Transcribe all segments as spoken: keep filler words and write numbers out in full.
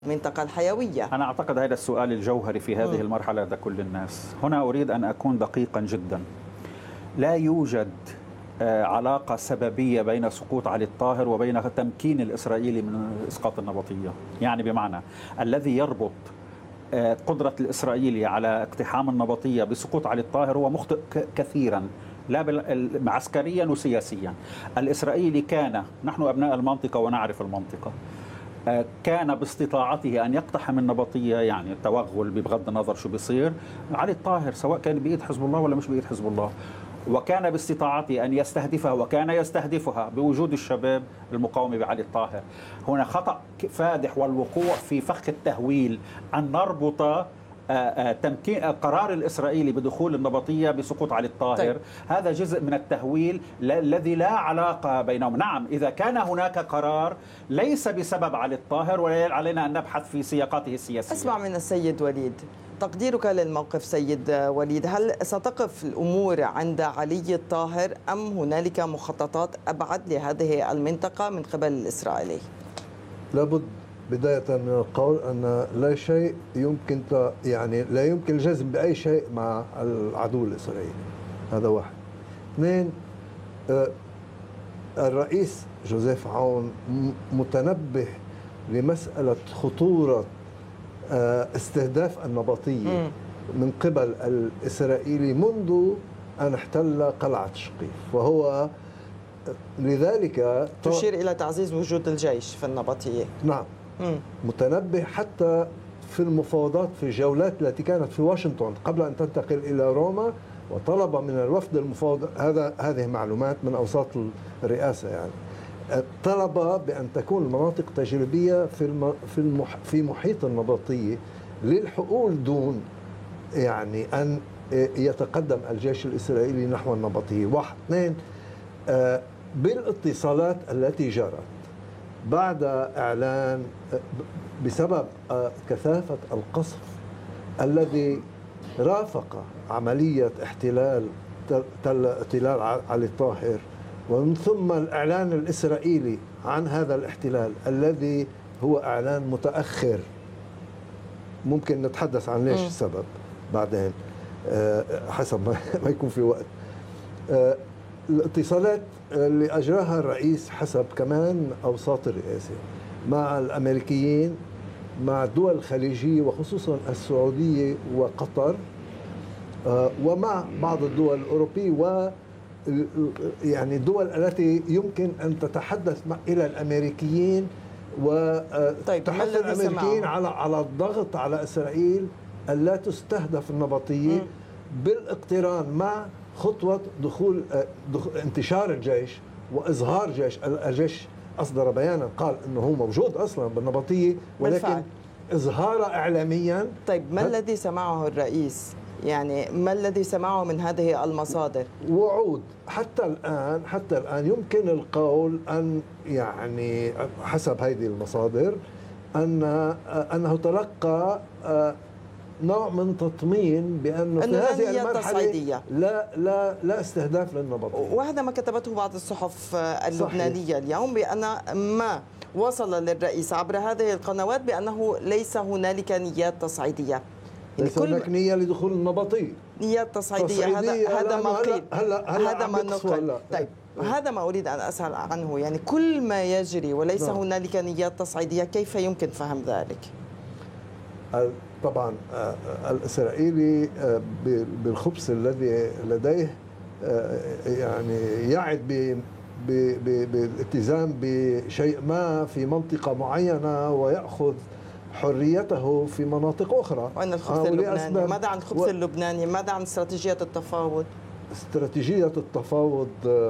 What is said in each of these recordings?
المنطقة الحيوية. أنا أعتقد هذا السؤال الجوهري في هذه م. المرحلة لدى كل الناس. هنا أريد أن أكون دقيقا جدا. لا يوجد علاقة سببية بين سقوط علي الطاهر وبين التمكين الإسرائيلي من إسقاط النبطية. يعني بمعنى الذي يربط قدرة الإسرائيلي على اقتحام النبطية بسقوط علي الطاهر هو مخطئ كثيرا، لا عسكريا وسياسيا. الإسرائيلي كان، نحن أبناء المنطقة ونعرف المنطقة، كان باستطاعته أن يقتحم النبطية، يعني التوغل بغض النظر شو بيصير. علي الطاهر سواء كان بإيد حزب الله ولا مش بإيد حزب الله، وكان باستطاعته أن يستهدفها، وكان يستهدفها بوجود الشباب المقاومة بعلي الطاهر. هنا خطأ فادح والوقوع في فخ التهويل أن نربط تمكين قرار الإسرائيلي بدخول النبطية بسقوط علي الطاهر. طيب. هذا جزء من التهويل الذي لا علاقة بينهم. نعم، إذا كان هناك قرار ليس بسبب علي الطاهر، وعلينا أن نبحث في سياقاته السياسية. أسمع من السيد وليد، تقديرك للموقف سيد وليد، هل ستقف الأمور عند علي الطاهر أم هنالك مخططات أبعد لهذه المنطقة من قبل الإسرائيلي؟ لابد بداية من القول أن لا شيء يمكن يعني لا يمكن الجزم بأي شيء مع العدو الإسرائيلي. هذا واحد. اثنين، الرئيس جوزيف عون متنبه لمسألة خطورة استهداف النبطية من قبل الإسرائيلي منذ أن احتل قلعة شقيف، وهو لذلك تشير إلى تعزيز وجود الجيش في النبطية. نعم، متنبه حتى في المفاوضات في الجولات التي كانت في واشنطن قبل أن تنتقل إلى روما، وطلب من الوفد المفاوض، هذا هذه معلومات من أوساط الرئاسة، يعني طلب بأن تكون المناطق تجريبية في الم في المح في محيط النبطية للحقول دون يعني أن يتقدم الجيش الإسرائيلي نحو النبطية. واحد. اثنين، بالاتصالات التي جرت بعد إعلان بسبب كثافة القصف الذي رافق عملية احتلال تل احتلال علي الطاهر، ومن ثم الإعلان الإسرائيلي عن هذا الاحتلال الذي هو إعلان متأخر، ممكن نتحدث عن ليش السبب بعدين حسب ما يكون في وقت. الاتصالات اللي أجراها الرئيس حسب كمان أوساط الرئاسة مع الأمريكيين، مع الدول الخليجية وخصوصا السعودية وقطر، ومع بعض الدول الأوروبية و يعني الدول التي يمكن أن تتحدث إلى الأمريكيين وتحث الأمريكيين على على الضغط على إسرائيل ألا تستهدف النبطية م. بالاقتران مع خطوة دخول, دخول انتشار الجيش وإظهار جيش. الجيش أصدر بيانا قال أنه هو موجود أصلا بالنبطية، ولكن بالفعل إظهاره إعلاميا. طيب ما الذي سمعه الرئيس؟ يعني ما الذي سمعه من هذه المصادر؟ وعود. حتى الآن حتى الآن يمكن القول أن يعني حسب هذه المصادر أن أنه تلقى نوع من تطمين بأنه في هذه المرحلة لا لا لا استهداف للنبطية، وهذا ما كتبته بعض الصحف اللبنانية صحيح. اليوم بأن ما وصل للرئيس عبر هذه القنوات بأنه ليس هنالك نيات تصعيدية، ليس هناك نية لدخول النبطية، نيات تصعيدية. هذا هذا ما قيل، هذا ما نقل. طيب هذا ما أريد أن أسأل عنه، يعني كل ما يجري وليس نعم. هنالك نيات تصعيدية، كيف يمكن فهم ذلك؟ طبعا الإسرائيلي بالخبث الذي لديه يعني يعد بالالتزام بشيء ما في منطقة معينة ويأخذ حريته في مناطق أخرى. وأن الخبث اللبناني، ماذا عن الخبث و... اللبناني؟ ماذا عن استراتيجية التفاوض؟ استراتيجية التفاوض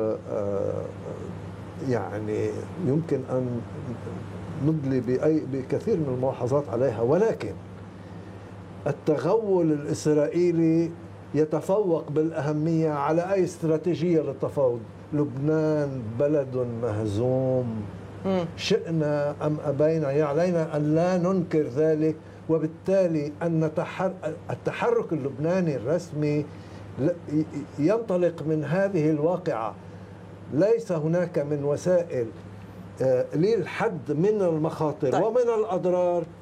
يعني يمكن أن ندلي بأي بكثير من الملاحظات عليها، ولكن التغول الإسرائيلي يتفوق بالأهمية على أي استراتيجية للتفاوض. لبنان بلد مهزوم شئنا أم أبينا، علينا أن لا ننكر ذلك، وبالتالي أن التحرك اللبناني الرسمي ينطلق من هذه الواقعة. ليس هناك من وسائل للحد من المخاطر طيب. ومن الأضرار